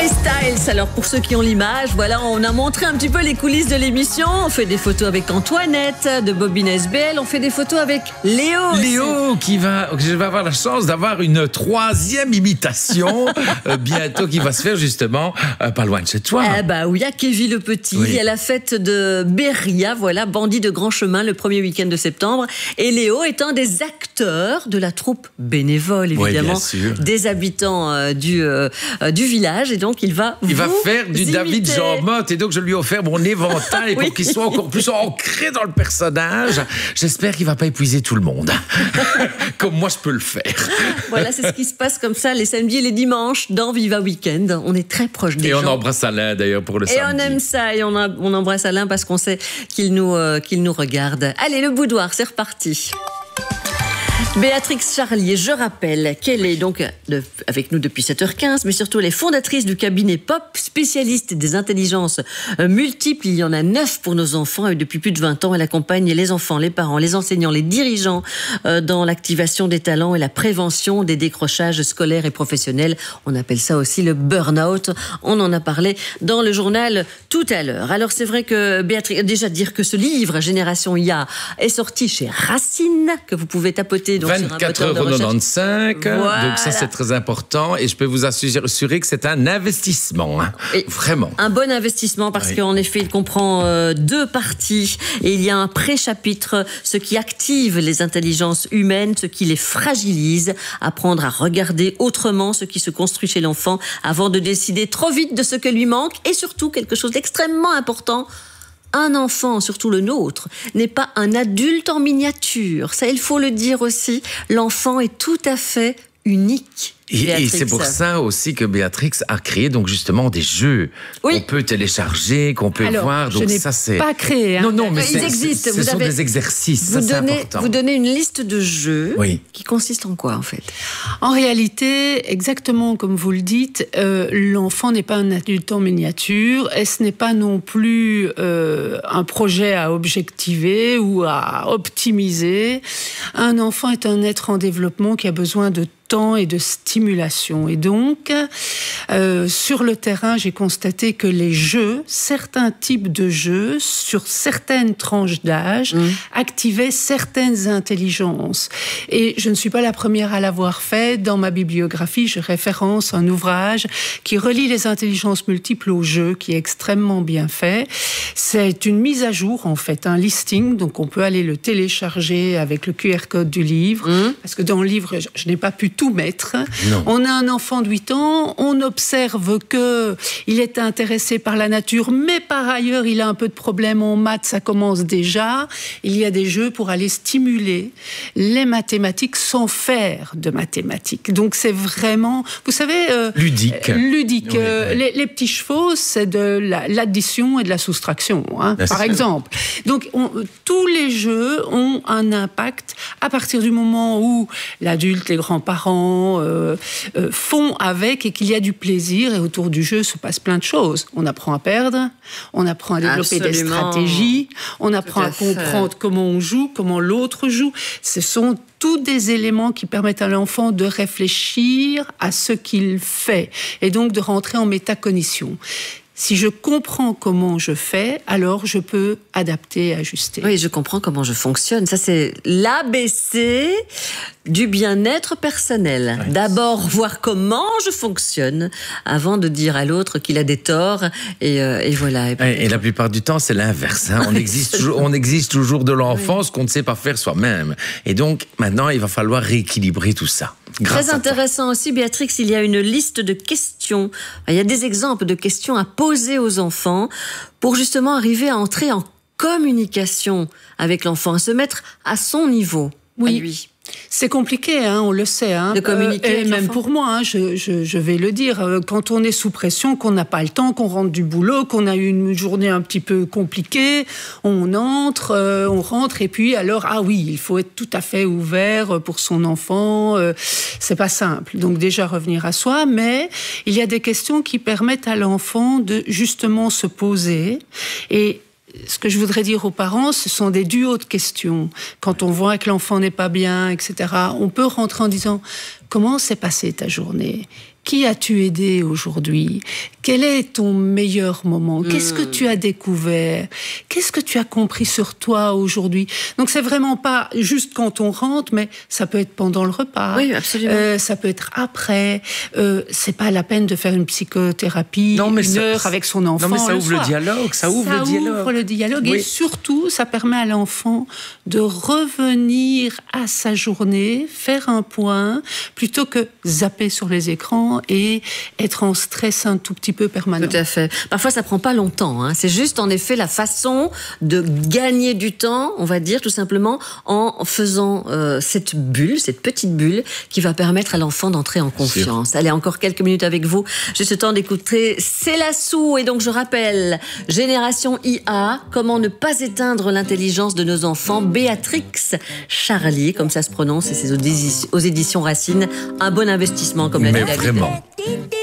Harry Styles, alors pour ceux qui ont l'image, voilà, on a montré un petit peu les coulisses de l'émission. On fait des photos avec Antoinette de Bobine SBL, on fait des photos avec Léo. Léo, je vais avoir la chance d'avoir une troisième imitation bientôt qui va se faire justement pas loin de chez toi. Eh bah oui, à Kévy le Petit, il y a la fête de Béria, voilà, bandit de grand chemin le premier week-end de septembre. Et Léo est un des acteurs de la troupe bénévole, évidemment, des habitants du village. Et donc, il va faire du David Jean Motte. Et donc, je lui ai offert mon éventail pour qu'il soit encore plus ancré dans le personnage. J'espère qu'il ne va pas épuiser tout le monde. Comme moi, je peux le faire. Voilà, c'est ce qui se passe comme ça les samedis et les dimanches dans Viva Weekend. On est très proche des gens. Et on embrasse Alain, d'ailleurs, pour le samedi. Et on aime ça. Et on embrasse Alain parce qu'on sait qu'il nous regarde. Allez, le boudoir, c'est reparti. Béatrix Charlier, je rappelle qu'elle est donc avec nous depuis 7h15, mais surtout elle est fondatrice du cabinet Pop, spécialiste des intelligences multiples. Il y en a 9 pour nos enfants et depuis plus de 20 ans, elle accompagne les enfants, les parents, les enseignants, les dirigeants dans l'activation des talents et la prévention des décrochages scolaires et professionnels. On appelle ça aussi le burn-out. On en a parlé dans le journal tout à l'heure. Alors c'est vrai que Béatrix, déjà dire que ce livre, Génération IA, est sorti chez Racine, que vous pouvez tapoter 24,95 €. Voilà. Donc ça, c'est très important. Et je peux vous assurer que c'est un investissement. Vraiment. Un bon investissement parce qu'en effet, il comprend 2 parties. Et il y a un pré-chapitre, ce qui active les intelligences humaines, ce qui les fragilise. Apprendre à regarder autrement ce qui se construit chez l'enfant avant de décider trop vite de ce que lui manque. Et surtout, quelque chose d'extrêmement important, un enfant, surtout le nôtre, n'est pas un adulte en miniature. Ça, il faut le dire aussi. L'enfant est tout à fait unique. Et c'est pour ça aussi que Béatrix a créé donc justement des jeux qu'on peut télécharger, qu'on peut voir. Donc ça, c'est pas créé. Hein. Non, mais ils existent. Ce sont des exercices. Ça, c'est important. Vous donnez une liste de jeux qui consiste en quoi en fait ? En réalité, exactement comme vous le dites, l'enfant n'est pas un adulte en miniature et ce n'est pas non plus un projet à objectiver ou à optimiser. Un enfant est un être en développement qui a besoin de temps et de stimulation. Et donc, sur le terrain, j'ai constaté que les jeux, certains types de jeux, sur certaines tranches d'âge, activaient certaines intelligences. Et je ne suis pas la première à l'avoir fait. Dans ma bibliographie, je référence un ouvrage qui relie les intelligences multiples aux jeux, qui est extrêmement bien fait. C'est une mise à jour, en fait, un listing. Donc, on peut aller le télécharger avec le QR code du livre. Parce que dans le livre, je n'ai pas pu tout mettre. Non. On a un enfant de 8 ans, on observe qu'il est intéressé par la nature, mais par ailleurs, il a un peu de problème en maths, ça commence déjà. Il y a des jeux pour aller stimuler les mathématiques sans faire de mathématiques. Donc, c'est vraiment, vous savez... ludique. Les petits chevaux, c'est de l'addition et de la soustraction, par exemple. Donc, tous les jeux ont un impact à partir du moment où l'adulte, les grands-parents font avec et qu'il y a du plaisir et autour du jeu se passe plein de choses. On apprend à perdre, on apprend à développer des stratégies, on apprend à comprendre comment on joue, comment l'autre joue. Ce sont tous des éléments qui permettent à l'enfant de réfléchir à ce qu'il fait et donc de rentrer en métacognition. Si je comprends comment je fais, alors je peux adapter et ajuster. Oui, je comprends comment je fonctionne. Ça, c'est l'ABC du bien-être personnel. Oui. D'abord, voir comment je fonctionne avant de dire à l'autre qu'il a des torts. Et voilà. Et la plupart du temps, c'est l'inverse. On exige toujours de l'enfance qu'on ne sait pas faire soi-même. Et donc, maintenant, il va falloir rééquilibrer tout ça. Très intéressant aussi, Béatrix, il y a une liste de questions. Il y a des exemples de questions à poser aux enfants pour justement arriver à entrer en communication avec l'enfant, à se mettre à son niveau, à lui. C'est compliqué, on le sait. De communiquer et même pour moi, je vais le dire, quand on est sous pression, qu'on n'a pas le temps, qu'on rentre du boulot, qu'on a eu une journée un petit peu compliquée, on rentre et puis alors, il faut être tout à fait ouvert pour son enfant. C'est pas simple. Donc déjà revenir à soi, mais il y a des questions qui permettent à l'enfant de justement se poser et ce que je voudrais dire aux parents, ce sont des duos de questions. Quand on voit que l'enfant n'est pas bien, etc., on peut rentrer en disant « Comment s'est passée ta journée ? Qui as-tu aidé aujourd'hui? Quel est ton meilleur moment? Qu'est-ce que tu as découvert? Qu'est-ce que tu as compris sur toi aujourd'hui? Donc c'est vraiment pas juste quand on rentre, mais ça peut être pendant le repas. Oui, absolument. Ça peut être après. C'est pas la peine de faire une psychothérapie une heure avec son enfant. Non, mais ça ouvre le dialogue. Ça ouvre le dialogue. Oui. Et surtout, ça permet à l'enfant de revenir à sa journée, faire un point, plutôt que zapper sur les écrans et être en stress un tout petit peu permanent. Tout à fait. Parfois, ça prend pas longtemps. Hein. C'est juste, en effet, la façon de gagner du temps, on va dire, tout simplement, en faisant cette bulle, cette petite bulle, qui va permettre à l'enfant d'entrer en confiance. Allez, encore quelques minutes avec vous. Juste le temps d'écouter Célassou. Et donc, je rappelle, Génération IA, comment ne pas éteindre l'intelligence de nos enfants. Béatrix Charlier, comme ça se prononce, et c'est aux éditions Racine. Un bon investissement, comme l'a dit David. Mais vraiment.